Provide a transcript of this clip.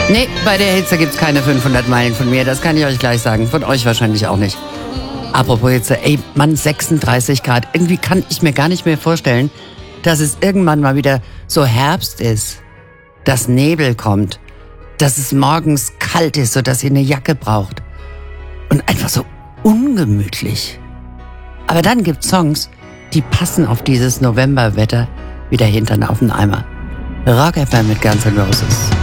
Nee, bei der Hitze gibt's keine 500 Meilen von mir, das kann ich euch gleich sagen. Von euch wahrscheinlich auch nicht. Apropos Hitze, ey, Mann, 36 Grad. Irgendwie kann ich mir gar nicht mehr vorstellen, dass es irgendwann mal wieder so Herbst ist. Dass Nebel kommt. Dass es morgens kalt ist, sodass ihr eine Jacke braucht. Und einfach so ungemütlich. Aber dann gibt's Songs, die passen auf dieses Novemberwetter wie der Hintern auf den Eimer. Rock FM mit Guns N' Roses.